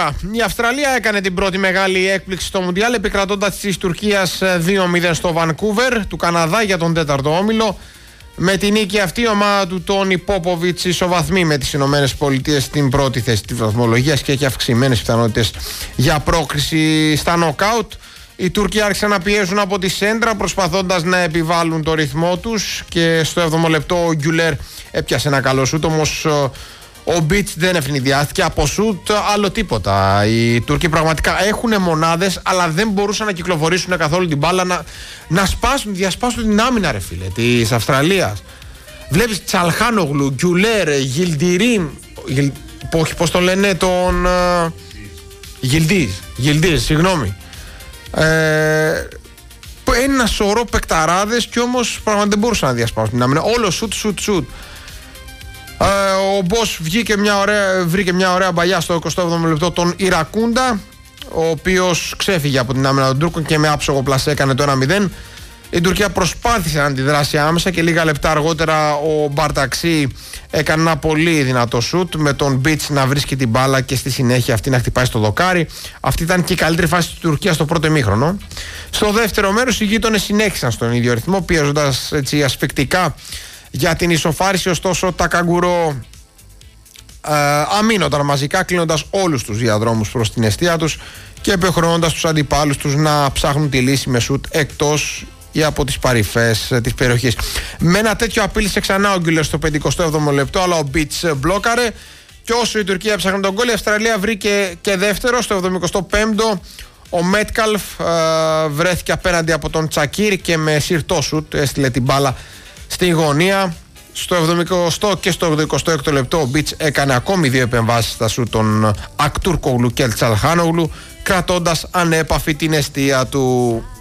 Τώρα, η Αυστραλία έκανε την πρώτη μεγάλη έκπληξη στο Μουντιάλ, επικρατώντας της Τουρκίας 2-0 στο Βανκούβερ του Καναδά για τον 4ο όμιλο. Με την νίκη αυτή η ομάδα του Τόνι Πόποβιτς ισοβαθμεί με τις Ηνωμένες Πολιτείες στην πρώτη θέση της βαθμολογίας και έχει αυξημένες πιθανότητες για πρόκριση στα νοκάουτ. Οι Τούρκοι άρχισαν να πιέζουν από τη σέντρα προσπαθώντας να επιβάλλουν το ρυθμό τους και στο 7ο λεπτό ο Γκιουλέρ έπιασε ένα καλό σούτ, όμως ο Μπιτς δεν ευνηδιάστηκε από σούτ, άλλο τίποτα. Οι Τούρκοι πραγματικά έχουν μονάδες, αλλά δεν μπορούσαν να κυκλοφορήσουν καθόλου την μπάλα, να διασπάσουν την άμυνα, ρε φίλε, της Αυστραλίας. Βλέπεις Τσαλχάνογλου, Γκιουλέρ, Γιλντιρίμ, πώς το λένε, τον Γιλντίζ, συγγνώμη. Ένα σωρό παικταράδες και όμως πραγματικά δεν μπορούσαν να διασπάσουν την άμυνα. Όλο σούτ. Ο Μπος βρήκε μια ωραία μπαλιά στο 27ο λεπτό τον Ιρακούντα, ο οποίος ξέφυγε από την άμυνα των Τούρκων και με άψογο πλασέ έκανε το 1-0. Η Τουρκία προσπάθησε να αντιδράσει άμεσα και λίγα λεπτά αργότερα ο Μπαρταξί έκανε ένα πολύ δυνατό σουτ με τον Μπιτς να βρίσκει την μπάλα και στη συνέχεια αυτή να χτυπάει στο δοκάρι. Αυτή ήταν και η καλύτερη φάση της Τουρκίας στο πρώτο ημίχρονο. Στο δεύτερο μέρος οι γείτονες συνέχισαν στον ίδιο ρυθμό, πιέζοντας έτσι ασφικτικά για την ισοφάριση, ωστόσο τα καγκουρό αμήνονταν μαζικά, κλείνοντας όλους τους διαδρόμους προς την εστία τους και επιχρεώνοντας τους αντιπάλους τους να ψάχνουν τη λύση με σουτ εκτός ή από τις παρυφές της περιοχής. Με ένα τέτοιο απείλησε ξανά ο Γκιουλέρ στο 57ο λεπτό, αλλά ο Μπιτς μπλόκαρε και όσο η Τουρκία ψάχνει τον γκολ, η Αυστραλία βρήκε και δεύτερο στο 75ο. Ο Μέτκαλφ βρέθηκε απέναντι από τον Τσακίρ και με συρτό σουτ έστειλε την μπάλα στη γωνία. Στο 70ο και στο 86ο λεπτό ο Μπιτς έκανε ακόμη δύο επεμβάσεις στα σουτ των Ακτούρκογλου και Τσαλχάνογλου, κρατώντας ανέπαφη την εστία του.